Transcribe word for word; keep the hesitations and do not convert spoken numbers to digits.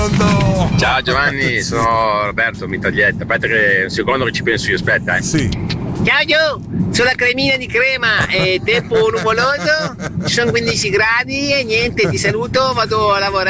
Ciao Giovanni, sono Roberto Mitraglietta. Aspetta che un secondo che ci penso io, aspetta eh. Sì. Ciao Gio, sono la cremina di crema, è tempo nuvoloso, ci sono quindici gradi e niente, ti saluto, vado a lavorare.